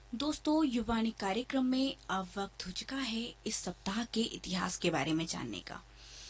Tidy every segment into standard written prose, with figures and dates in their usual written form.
दोस्तों, युवानी कार्यक्रम में अब वक्त हो चुका है इस सप्ताह के इतिहास के बारे में जानने का।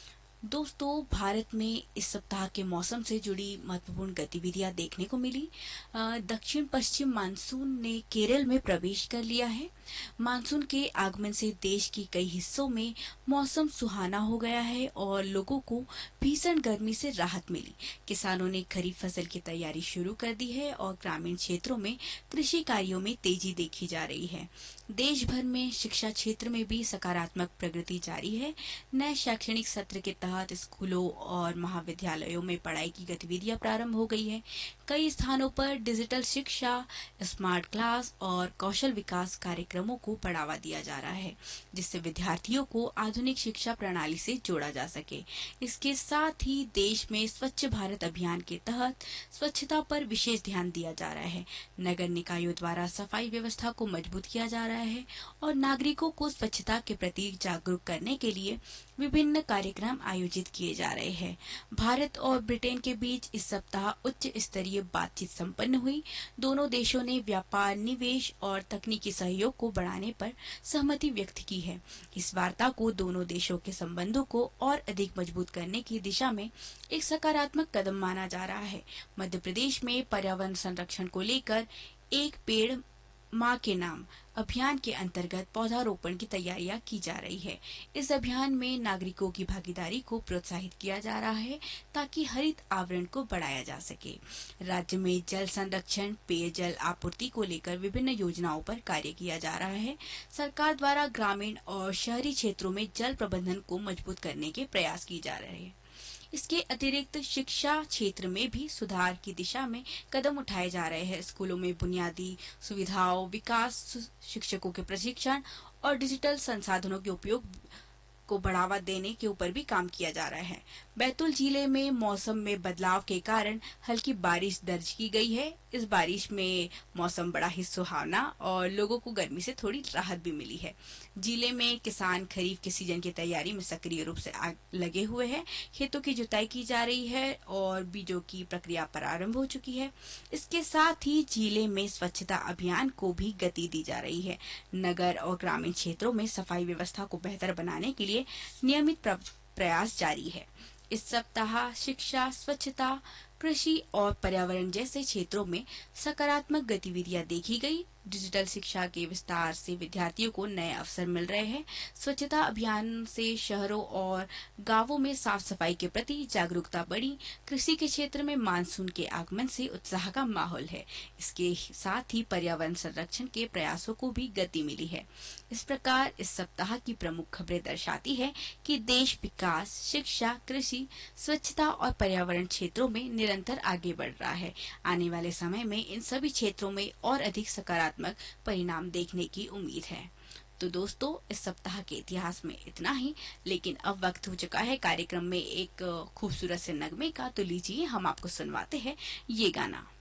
दोस्तों, भारत में इस सप्ताह के मौसम से जुड़ी महत्वपूर्ण गतिविधियां देखने को मिली। दक्षिण पश्चिम मानसून ने केरल में प्रवेश कर लिया है। मानसून के आगमन से देश की कई हिस्सों में मौसम सुहाना हो गया है और लोगों को भीषण गर्मी से राहत मिली। किसानों ने खरीफ फसल की तैयारी शुरू कर दी है और ग्रामीण क्षेत्रों में कृषि कार्यों में तेजी देखी जा रही है। देश भर में शिक्षा क्षेत्र में भी सकारात्मक प्रगति जारी है। नए शैक्षणिक सत्र के तहत स्कूलों और महाविद्यालयों में पढ़ाई की गतिविधियां प्रारंभ हो गई है। कई स्थानों पर डिजिटल शिक्षा, स्मार्ट क्लास और कौशल विकास कार्यक्रमों को बढ़ावा दिया जा रहा है, जिससे विद्यार्थियों को आधुनिक शिक्षा प्रणाली से जोड़ा जा सके। इसके साथ ही देश में स्वच्छ भारत अभियान के तहत स्वच्छता पर विशेष ध्यान दिया जा रहा है। नगर निकायों द्वारा सफाई व्यवस्था को मजबूत किया जा रहा है और नागरिकों को स्वच्छता के प्रति जागरूक करने के लिए विभिन्न कार्यक्रम आयोजित किए जा रहे हैं। भारत और ब्रिटेन के बीच इस सप्ताह उच्च स्तरीय बातचीत संपन्न हुई। दोनों देशों ने व्यापार, निवेश और तकनीकी सहयोग को बढ़ाने पर सहमति व्यक्त की है। इस वार्ता को दोनों देशों के संबंधों को और अधिक मजबूत करने की दिशा में एक सकारात्मक कदम माना जा रहा है। मध्य प्रदेश में पर्यावरण संरक्षण को लेकर एक पेड़ माँ के नाम अभियान के अंतर्गत पौधारोपण की तैयारियां की जा रही है। इस अभियान में नागरिकों की भागीदारी को प्रोत्साहित किया जा रहा है ताकि हरित आवरण को बढ़ाया जा सके। राज्य में जल संरक्षण, पेयजल आपूर्ति को लेकर विभिन्न योजनाओं पर कार्य किया जा रहा है। सरकार द्वारा ग्रामीण और शहरी क्षेत्रों में जल प्रबंधन को मजबूत करने के प्रयास किए जा रहे हैं। इसके अतिरिक्त शिक्षा क्षेत्र में भी सुधार की दिशा में कदम उठाए जा रहे हैं। स्कूलों में बुनियादी सुविधाओं, विकास, शिक्षकों के प्रशिक्षण और डिजिटल संसाधनों के उपयोग को बढ़ावा देने के ऊपर भी काम किया जा रहा है। बैतूल जिले में मौसम में बदलाव के कारण हल्की बारिश दर्ज की गई है। इस बारिश में मौसम बड़ा ही सुहावना और लोगों को गर्मी से थोड़ी राहत भी मिली है। जिले में किसान खरीफ के सीजन की तैयारी में सक्रिय रूप से लगे हुए हैं। खेतों की जुताई की जा रही है और बीजों की प्रक्रिया प्रारंभ हो चुकी है। इसके साथ ही जिले में स्वच्छता अभियान को भी गति दी जा रही है। नगर और ग्रामीण क्षेत्रों में सफाई व्यवस्था को बेहतर बनाने के लिए नियमित प्रयास जारी है। इस सप्ताह शिक्षा, स्वच्छता, कृषि और पर्यावरण जैसे क्षेत्रों में सकारात्मक गतिविधियां देखी गई। डिजिटल शिक्षा के विस्तार से विद्यार्थियों को नए अवसर मिल रहे हैं। स्वच्छता अभियान से शहरों और गांवों में साफ सफाई के प्रति जागरूकता बढ़ी। कृषि के क्षेत्र में मानसून के आगमन से उत्साह का माहौल है। इसके साथ ही पर्यावरण संरक्षण के प्रयासों को भी गति मिली है। इस प्रकार इस सप्ताह की प्रमुख खबरें दर्शाती है कि देश विकास, शिक्षा, कृषि, स्वच्छता और पर्यावरण क्षेत्रों में निरंतर आगे बढ़ रहा है। आने वाले समय में इन सभी क्षेत्रों में और अधिक सकारात्मक परिणाम देखने की उम्मीद है। तो दोस्तों, इस सप्ताह के इतिहास में इतना ही, लेकिन अब वक्त हो चुका है कार्यक्रम में एक खूबसूरत से नगमे का। तो लीजिए, हम आपको सुनवाते हैं ये गाना।